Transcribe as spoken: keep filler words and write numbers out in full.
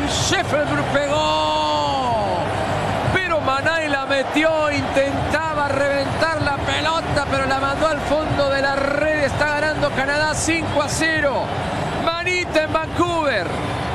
Sheffield pegó. Pero Manay la metió, intentaba reventar la pelota, pero la mandó al fondo de la red. Está ganando Canadá cinco a cero. Manita en Vancouver.